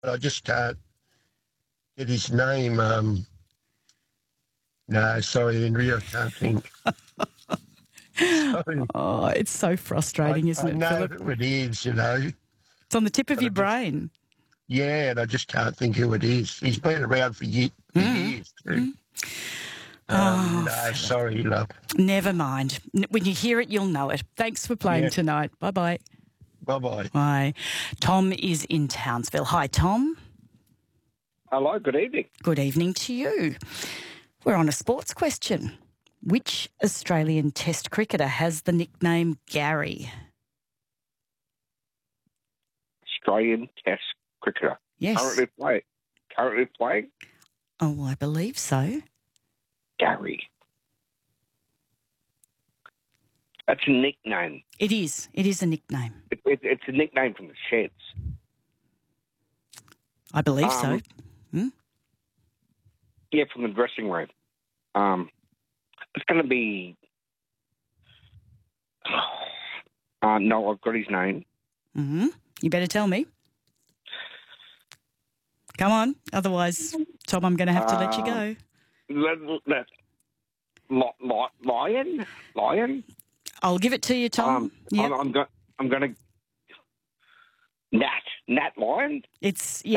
I just can't get his name. No, sorry, Henry, I can't think. Sorry. Oh, it's so frustrating, isn't I it, know Philip? who it is, you know, It's on the tip of but your brain. yeah, and I just can't think who it is. He's been around for years too. Oh, No, Philip. sorry, love. Never mind. When you hear it, you'll know it. Thanks for playing Yeah, tonight. Bye-bye. bye-bye. Bye. Tom is in Townsville. Hi, Tom. Hello, good evening. Good evening to you. We're on a sports question. Which Australian Test cricketer has the nickname Gary? Australian Test cricketer. Yes. Currently playing? Oh, I believe so. Gary. That's a nickname. It is. It is a nickname. It's a nickname from the Sheds. I believe so. Yeah, from the dressing room. It's going to be... no, I've got his name. Mm-hmm. You better tell me. Come on. Otherwise, Tom, I'm going to have to let you go. Lion? I'll give it to you, Tom. Yep. I'm going to... Nat Lion? It's